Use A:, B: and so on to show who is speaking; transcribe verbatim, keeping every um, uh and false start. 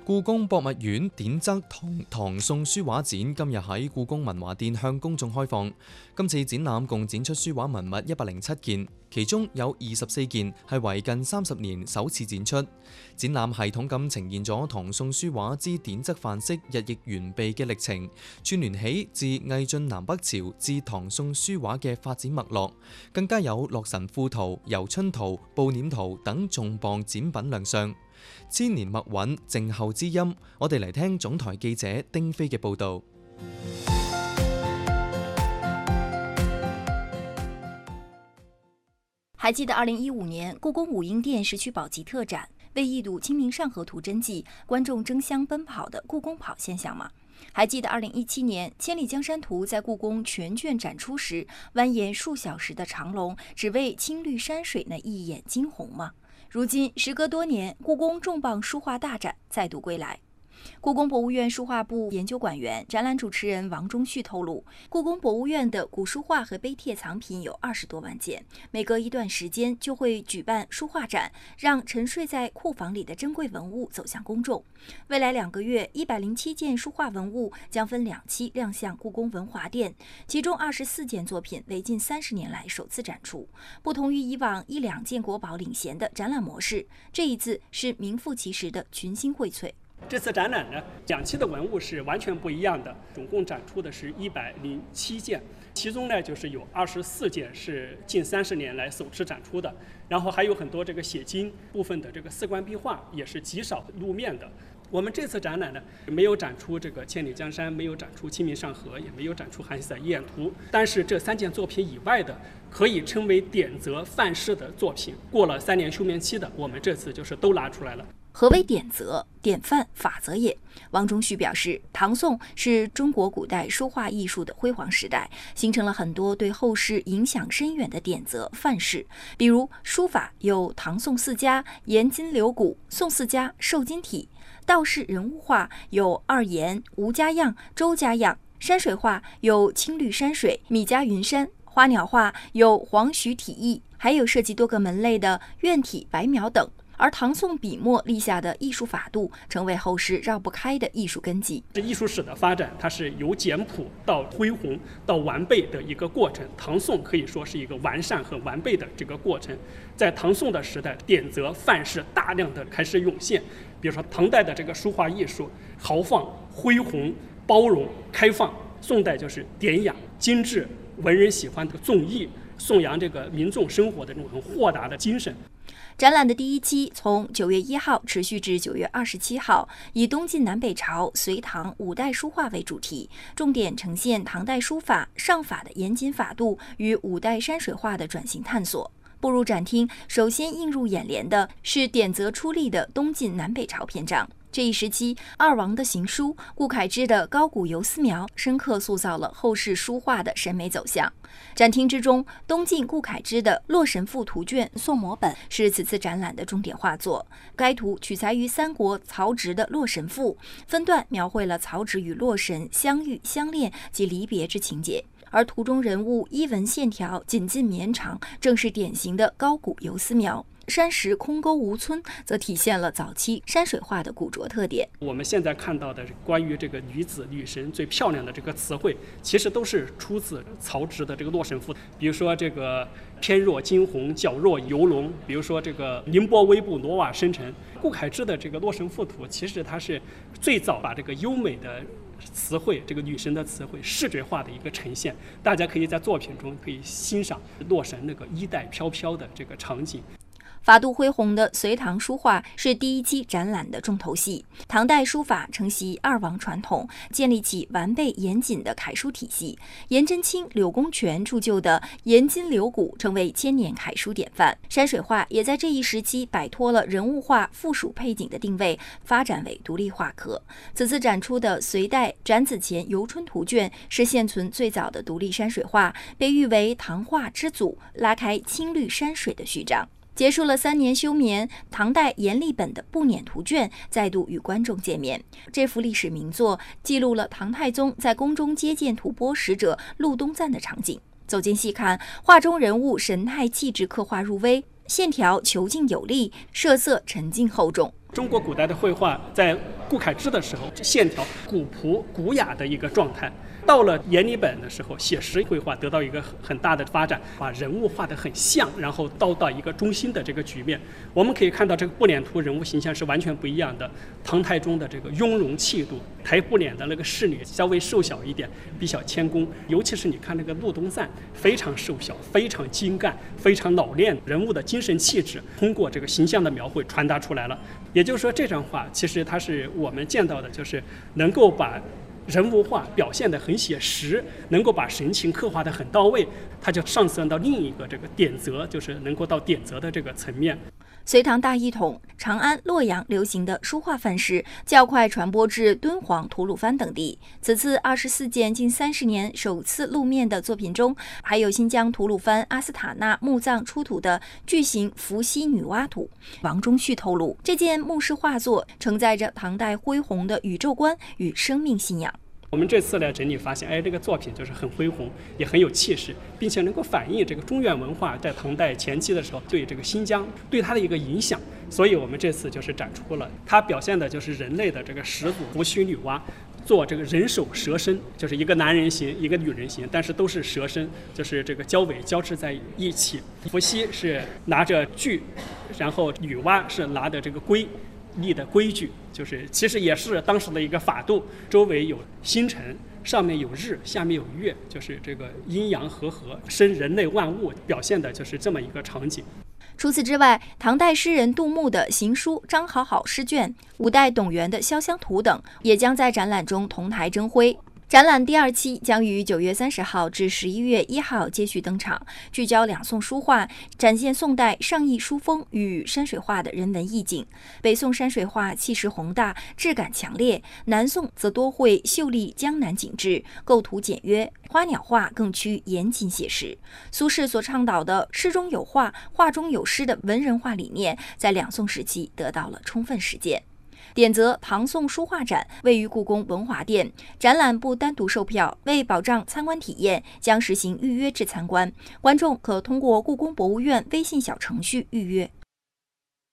A: 故宮博物院典則唐唐宋書畫展今日喺故宮文華殿向公眾開放。今次展覽共展出書畫文物一百零七件，其中有二十四件係為近三十年首次展出。展覽系統咁呈現咗唐宋書畫之典則範式日益完備嘅歷程，串聯起自魏晉南北朝至唐宋書畫嘅發展脈絡，更加有洛神賦圖、遊春圖、步輦圖等重磅展品亮相。千年默韻，靜候知音。我哋嚟聽總台記者丁飛嘅報道。
B: 还记得二零一五年故宫武英殿石渠宝鸡特展，为一睹《清明上河图》真迹，观众争相奔跑的故宫跑现象吗？还记得二零一七年《千里江山图》在故宫全卷展出时，蜿蜒数小时的长龙，只为青绿山水那一眼惊鸿吗？如今时隔多年，故宫重磅书画大展再度归来。故宫博物院书画部研究馆员、展览主持人王忠旭透露，故宫博物院的古书画和碑帖藏品有二十多万件，每隔一段时间就会举办书画展，让沉睡在库房里的珍贵文物走向公众。未来两个月，一百零七件书画文物将分两期亮相故宫文华殿，其中二十四件作品为近三十年来首次展出。不同于以往一两件国宝领衔的展览模式，这一次是名副其实的群星荟萃。
C: 这次展览呢，两期的文物是完全不一样的，总共展出的是一百零七件，其中呢就是有二十四件是近三十年来首次展出的，然后还有很多这个写经部分的这个四观壁画也是极少露面的。我们这次展览呢，没有展出这个千里江山，没有展出清明上河，也没有展出韩熙载夜宴图，但是这三件作品以外的，可以称为典则范式的作品，过了三年休眠期的，我们这次就是都拿出来了。
B: 何为典则、典范、法则也？王忠旭表示，唐宋是中国古代书画艺术的辉煌时代，形成了很多对后世影响深远的典则范式。比如书法有唐宋四家、颜筋柳骨、宋四家、瘦金体；道士人物画有二颜、吴家样、周家样；山水画有青绿山水、米家云山；花鸟画有黄徐体意，还有涉及多个门类的院体、白描等。而唐宋笔墨立下的艺术法度，成为后世绕不开的艺术根基。
C: 这艺术史的发展，它是由简朴到恢宏到完备的一个过程。唐宋可以说是一个完善和完备的这个过程。在唐宋的时代，典则范式大量的开始涌现。比如说唐代的这个书画艺术，豪放、恢宏、包容、开放；宋代就是典雅、精致，文人喜欢的纵逸，颂扬这个民众生活的这种很豁达的精神。
B: 展览的第一期从九月一号持续至九月二十七号，以东晋南北朝、隋唐五代书画为主题，重点呈现唐代书法、上法的严谨法度与五代山水画的转型探索。步入展厅，首先映入眼帘的是典则出力的东晋南北朝篇章。这一时期，二王的行书、顾恺之的高古游丝描，深刻塑造了后世书画的审美走向。展厅之中，东晋顾恺之的《洛神赋图卷》宋摹本是此次展览的重点画作。该图取材于三国曹植的《洛神赋》，分段描绘了曹植与洛神相遇、相恋及离别之情节。而图中人物衣纹线条紧近绵长，正是典型的高古游丝描。山石空沟无皴，则体现了早期山水画的古拙特点。
C: 我们现在看到的关于这个女子女神最漂亮的这个词汇，其实都是出自曹植的这个《洛神赋》。比如说这个翩若惊鸿，皎若游龙；比如说这个凌波微步，罗瓦生尘。顾恺之的这个《洛神赋图》，其实它是最早把这个优美的词汇，这个女神的词汇视觉化的一个呈现。大家可以在作品中可以欣赏洛神那个衣带飘飘的这个场景。
B: 法度恢宏的隋唐书画是第一期展览的重头戏。唐代书法承袭二王传统，建立起完备严谨的楷书体系。颜真卿、柳公权铸就的颜筋柳骨成为千年楷书典范。山水画也在这一时期摆脱了人物画附属配景的定位，发展为独立画科。此次展出的隋代展子虔游春图卷是现存最早的独立山水画，被誉为唐画之祖，拉开青绿山水的序章。结束了三年休眠，唐代阎立本的步辇图卷再度与观众见面。这幅历史名作记录了唐太宗在宫中接见吐蕃使者陆东赞的场景。走近细看，画中人物神态气质刻画入微，线条遒劲有力，设色沉静厚重。
C: 中国古代的绘画在顾恺之的时候，线条古朴古雅的一个状态。到了阎立本的时候，写实绘画得到一个很大的发展，把人物画得很像，然后到到一个中心的这个局面。我们可以看到这个步脸图人物形象是完全不一样的。唐太宗的这个雍容气度，抬步脸的那个侍女稍微瘦小一点，比较谦恭。尤其是你看那个陆东赞，非常瘦小，非常精干，非常老练，人物的精神气质通过这个形象的描绘传达出来了。也就是说，这张画其实它是我们见到的，就是能够把人物画表现得很写实，能够把神情刻画得很到位，它就上升到另一个这个点则，就是能够到点则的这个层面。
B: 隋唐大一统，长安、洛阳流行的书画范式较快传播至敦煌、吐鲁番等地。此次二十四件近三十年首次露面的作品中，还有新疆吐鲁番阿斯塔纳墓葬出土的巨型伏羲女娲图。王中旭透露，这件墓室画作承载着唐代恢宏的宇宙观与生命信仰。
C: 我们这次来整理发现，哎，这个作品就是很恢宏，也很有气势，并且能够反映这个中原文化在唐代前期的时候对这个新疆对它的一个影响。所以我们这次就是展出了它表现的就是人类的这个始祖伏羲女娲做这个人首蛇身，就是一个男人形一个女人形，但是都是蛇身，就是这个交尾交织在一起。伏羲是拿着锯，然后女娲是拿着这个圭立的规矩，就是其实也是当时的一个法度，周围有星辰，上面有日，下面有月，就是这个阴阳和合，生人类万物，表现的就是这么一个场景。
B: 除此之外，唐代诗人杜牧的行书《张好好诗卷》，五代董源的潇湘图等，也将在展览中同台争辉。展览第二期将于九月三十号至十一月一号接续登场，聚焦两宋书画，展现宋代上意书风与山水画的人文意境。北宋山水画气势宏大，质感强烈；南宋则多绘秀丽江南景致，构图简约，花鸟画更趋严谨写实。苏轼所倡导的诗中有画，画中有诗的文人画理念，在两宋时期得到了充分实践。点则唐宋书画展位于故宫文华殿，展览不单独售票，为保障参观体验，将实行预约制参观，观众可通过故宫博物院微信小程序预约。